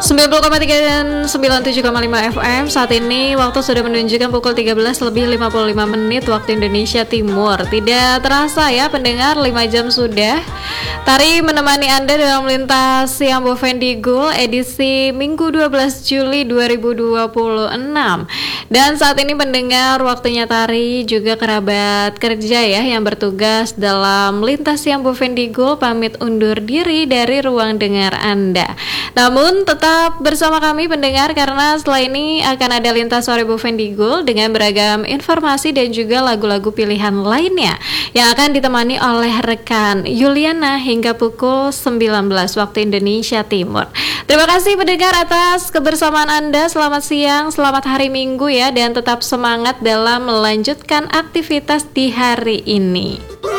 90,3 dan 97,5 FM. Saat ini waktu sudah menunjukkan pukul 13 lebih 55 menit waktu Indonesia Timur. Tidak terasa ya pendengar, 5 jam sudah Tari menemani Anda dalam lintas Siang Bovendigul edisi Minggu 12 Juli 2026. Dan saat ini pendengar, waktunya Tari juga kerabat kerja ya yang bertugas dalam lintas Siang Bovendigul pamit undur diri dari ruang dengar Anda. Namun tetap bersama kami pendengar, karena setelah ini akan ada lintas sore Bovendigul dengan beragam informasi dan juga lagu-lagu pilihan lainnya yang akan ditemani oleh rekan Yuliana hingga pukul 19 waktu Indonesia Timur. Terima kasih pendengar atas kebersamaan Anda. Selamat siang, selamat hari Minggu ya, dan tetap semangat dalam melanjutkan aktivitas di hari ini.